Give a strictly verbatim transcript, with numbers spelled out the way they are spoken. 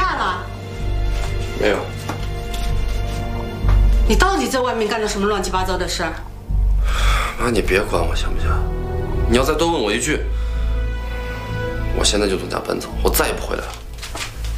大了？ 没有。 你到底在外面干了什么乱七八糟的事？ 妈，你别管我行不行？你要再多问我一句，我现在就从家搬走，我再也不回来了。